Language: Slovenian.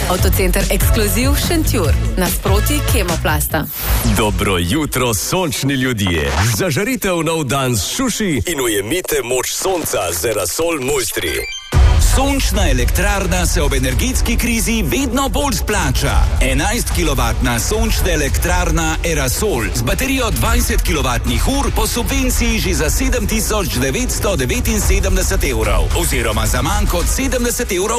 Avtocenter Ekskluziv Šentjur, nasproti Kemoplasta. Dobro jutro, sončni ljudje. Zažarite v nov dan s šuši in ujemite moč sonca z Erasol Mojstri. Sončna elektrarna se ob energetski krizi vedno bolj splača. 11-kilovatna sončna elektrarna Erasol z baterijo 20 kWh po subvenciji že za 7.979 € oziroma za manj kot 70 €